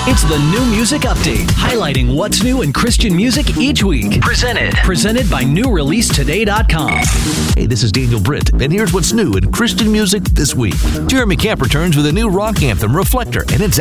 It's the New Music Update, highlighting what's new in Christian music each week. Presented by NewReleaseToday.com. Hey, this is Daniel Britt, and here's what's new in Christian music this week. Jeremy Camp returns with a new rock anthem, Reflector, and it's